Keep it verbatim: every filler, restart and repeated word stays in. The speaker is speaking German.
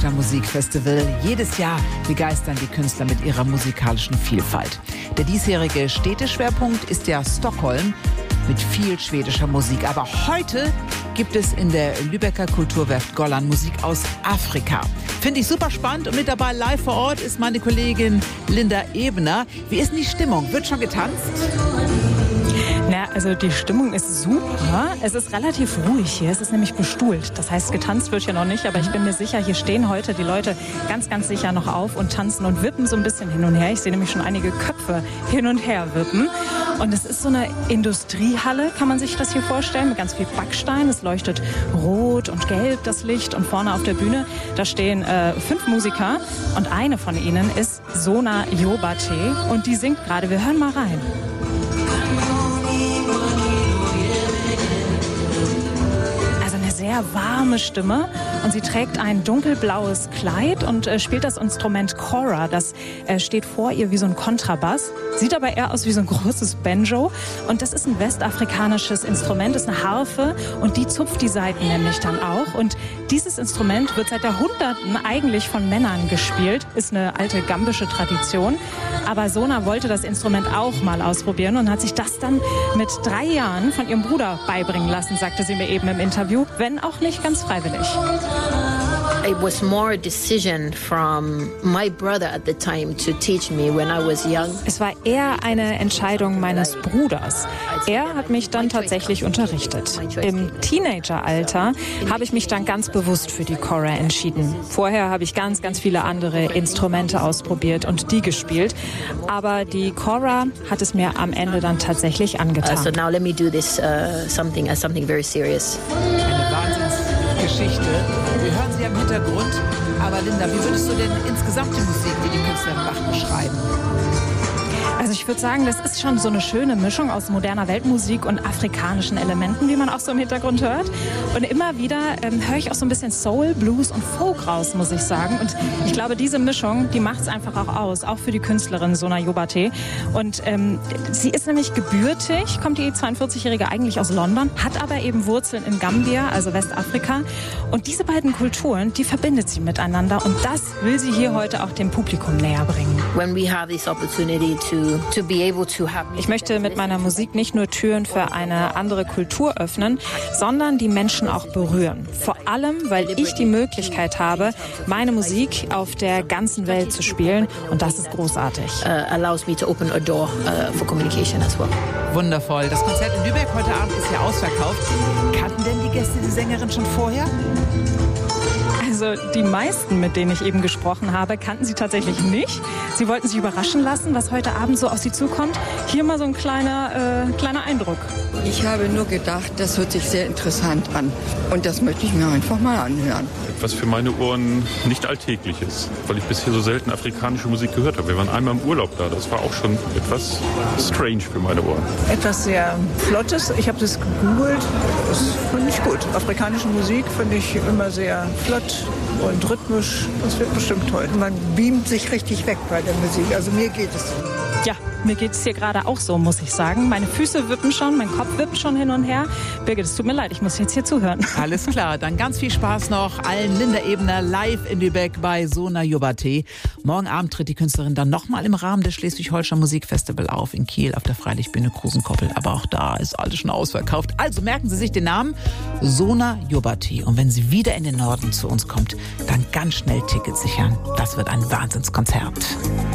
Schleswig-Holstein Musikfestival. Jedes Jahr begeistern die Künstler mit ihrer musikalischen Vielfalt. Der diesjährige Städteschwerpunkt ist ja Stockholm mit viel schwedischer Musik. Aber heute gibt es in der Lübecker Kulturwerft Gollan Musik aus Afrika. Finde ich super spannend, und mit dabei live vor Ort ist meine Kollegin Linda Ebner. Wie ist denn die Stimmung? Wird schon getanzt? Na, also die Stimmung ist super. Es ist relativ ruhig hier. Es ist nämlich bestuhlt. Das heißt, getanzt wird hier noch nicht. Aber ich bin mir sicher, hier stehen heute die Leute ganz, ganz sicher noch auf und tanzen und wippen so ein bisschen hin und her. Ich sehe nämlich schon einige Köpfe hin und her wippen. Und es ist so eine Industriehalle, kann man sich das hier vorstellen, mit ganz viel Backstein. Es leuchtet rot und gelb, das Licht. Und vorne auf der Bühne, da stehen äh, fünf Musiker. Und eine von ihnen ist Sona Jobate. Und die singt gerade. Wir hören mal rein. Sehr warme Stimme, und sie trägt ein dunkelblaues Kleid und äh, spielt das Instrument Kora. Das äh, steht vor ihr wie so ein Kontrabass, sieht aber eher aus wie so ein großes Banjo, und das ist ein westafrikanisches Instrument, ist eine Harfe, und die zupft die Saiten nämlich dann auch, und dieses Instrument wird seit Jahrhunderten eigentlich von Männern gespielt, ist eine alte gambische Tradition, aber Sona wollte das Instrument auch mal ausprobieren und hat sich das dann mit drei Jahren von ihrem Bruder beibringen lassen, sagte sie mir eben im Interview, wenn auch nicht ganz freiwillig. It was more a decision from my brother at the time to teach me when I was young. Es war eher eine Entscheidung meines Bruders. Er hat mich dann tatsächlich unterrichtet. Im Teenageralter habe ich mich dann ganz bewusst für die Kora entschieden. Vorher habe ich ganz, ganz viele andere Instrumente ausprobiert und die gespielt. Aber die Kora hat es mir am Ende dann tatsächlich angetan. Uh, so now let me do this uh, something as something very serious. Eine Wahnsinnsgeschichte. Wir hören sie im Hintergrund. Aber Linda, wie würdest du denn insgesamt die Musik, die die Künstlerin macht, beschreiben? Also ich würde sagen, das ist schon so eine schöne Mischung aus moderner Weltmusik und afrikanischen Elementen, wie man auch so im Hintergrund hört. Und immer wieder ähm, höre ich auch so ein bisschen Soul, Blues und Folk raus, muss ich sagen. Und ich glaube, diese Mischung, die macht es einfach auch aus, auch für die Künstlerin Sona Jobate. Und ähm, sie ist nämlich gebürtig, kommt die zweiundvierzigjährige eigentlich aus London, hat aber eben Wurzeln in Gambia, also Westafrika. Und diese beiden Kulturen, die verbindet sie miteinander. Und das will sie hier heute auch dem Publikum näher bringen. When we have this opportunity to Ich möchte mit meiner Musik nicht nur Türen für eine andere Kultur öffnen, sondern die Menschen auch berühren. Vor allem, weil ich die Möglichkeit habe, meine Musik auf der ganzen Welt zu spielen, und das ist großartig. Uh, allows me to open a door uh, for communication as well. Wundervoll. Das Konzert in Lübeck heute Abend ist ja ausverkauft. Kannten denn die Gäste die Sängerin schon vorher? Also die meisten, mit denen ich eben gesprochen habe, kannten sie tatsächlich nicht. Sie wollten sich überraschen lassen, was heute Abend so auf sie zukommt. Hier mal so ein kleiner, äh, kleiner Eindruck. Ich habe nur gedacht, das hört sich sehr interessant an. Und das möchte ich mir einfach mal anhören. Etwas für meine Ohren nicht Alltägliches, weil ich bisher so selten afrikanische Musik gehört habe. Wir waren einmal im Urlaub da, das war auch schon etwas strange für meine Ohren. Etwas sehr Flottes, ich habe das gegoogelt, das finde ich gut. Afrikanische Musik finde ich immer sehr flott und rhythmisch, das wird bestimmt toll. Man beamt sich richtig weg bei der Musik, also mir geht es. Ja, mir geht es hier gerade auch so, muss ich sagen. Meine Füße wippen schon, mein Kopf wippt schon hin und her. Birgit, es tut mir leid, ich muss jetzt hier zuhören. Alles klar, dann ganz viel Spaß noch allen. Linda Ebner live in Lübeck bei Sona Jobate. Morgen Abend tritt die Künstlerin dann nochmal im Rahmen des Schleswig-Holstein Musikfestival auf in Kiel auf der Freilichtbühne Krusenkoppel. Aber auch da ist alles schon ausverkauft. Also merken Sie sich den Namen Sona Jobate. Und wenn sie wieder in den Norden zu uns kommt, dann ganz schnell Tickets sichern. Das wird ein Wahnsinnskonzert.